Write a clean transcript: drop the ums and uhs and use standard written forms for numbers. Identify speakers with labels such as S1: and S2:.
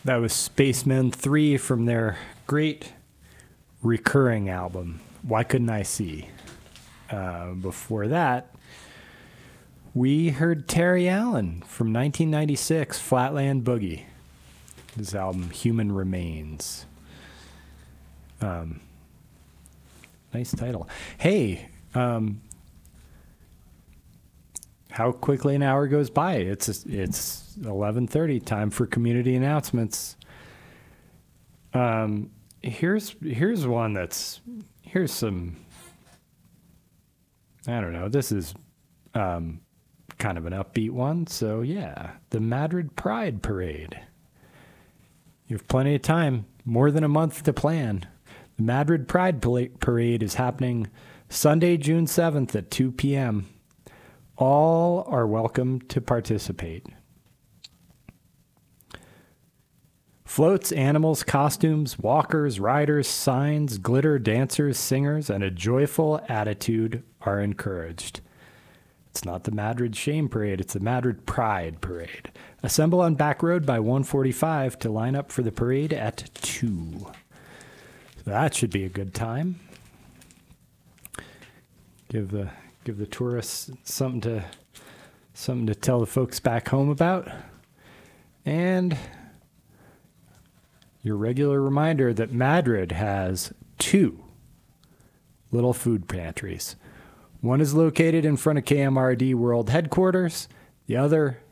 S1: That was Spacemen 3 from their great recurring album, Why Couldn't I See? Before that, we heard Terry Allen from 1996, Flatland Boogie. His album, Human Remains. Nice title. Hey, how quickly an hour goes by. It's 11:30. Time for community announcements. Here's one that's here's some. I don't know. This is kind of an upbeat one. So yeah, the Madrid Pride Parade. You have plenty of time, more than a month to plan. The Madrid Pride Parade is happening Sunday, June 7th at 2 p.m. All are welcome to participate. Floats, animals, costumes, walkers, riders, signs, glitter, dancers, singers, and a joyful attitude are encouraged. It's not the Madrid Shame Parade, it's the Madrid Pride Parade. Assemble on Back Road by 1:45 to line up for the parade at 2. So that should be a good time. Give the tourists something to tell the folks back home about. And your regular reminder that Madrid has 2 little food pantries. One is located in front of KMRD World Headquarters. The other